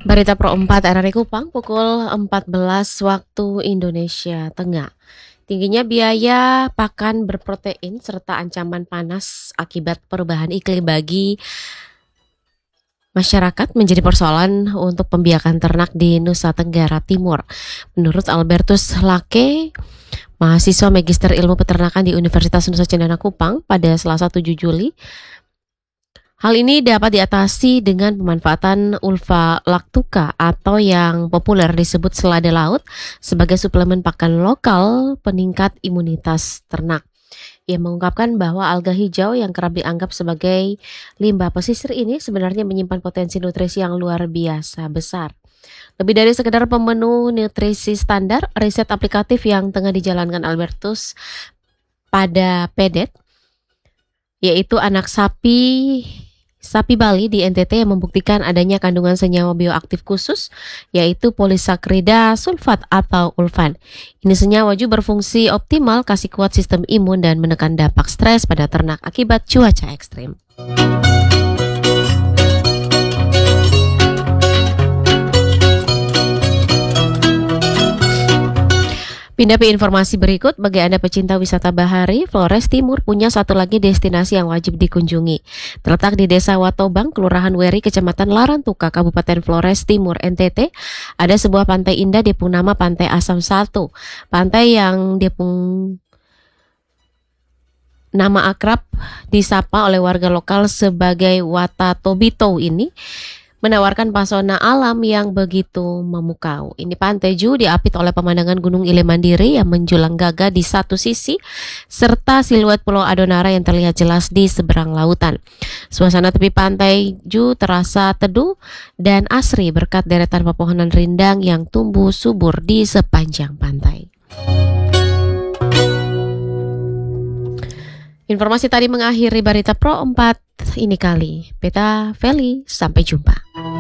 Berita Pro 4 RRI Kupang pukul 14 waktu Indonesia Tengah. Tingginya biaya pakan berprotein serta ancaman panas akibat perubahan iklim bagi masyarakat menjadi persoalan untuk pembiakan ternak di Nusa Tenggara Timur. Menurut Albertus Lake, mahasiswa Magister Ilmu Peternakan di Universitas Nusa Cendana Kupang pada Selasa 7 Juli, hal ini dapat diatasi dengan pemanfaatan ulva lactuca atau yang populer disebut selada laut sebagai suplemen pakan lokal peningkat imunitas ternak. Ia mengungkapkan bahwa alga hijau yang kerap dianggap sebagai limbah pesisir ini sebenarnya menyimpan potensi nutrisi yang luar biasa besar. Lebih dari sekedar pemenuh nutrisi standar, riset aplikatif yang tengah dijalankan Albertus pada PEDET, yaitu anak sapi Bali di NTT yang membuktikan adanya kandungan senyawa bioaktif khusus, yaitu polisakrida sulfat atau ulfan. Ini senyawa juga berfungsi optimal kasih kuat sistem imun dan menekan dampak stres pada ternak akibat cuaca ekstrim. Pindah ke informasi berikut, bagi Anda pecinta wisata bahari, Flores Timur punya satu lagi destinasi yang wajib dikunjungi. Terletak di Desa Watobang, Kelurahan Weri, Kecamatan Larantuka, Kabupaten Flores Timur, NTT, ada sebuah pantai indah dipung nama Pantai Asam 1. Pantai yang dipung nama akrab disapa oleh warga lokal sebagai Wata Tobito ini menawarkan pesona alam yang begitu memukau. Ini pantai Ju diapit oleh pemandangan Gunung Ile Mandiri yang menjulang gagah di satu sisi, serta siluet Pulau Adonara yang terlihat jelas di seberang lautan. Suasana tepi pantai Ju terasa teduh dan asri berkat deretan pepohonan rindang yang tumbuh subur di sepanjang pantai. Informasi tadi mengakhiri Berita Pro 4 ini kali. Beta Feli, sampai jumpa.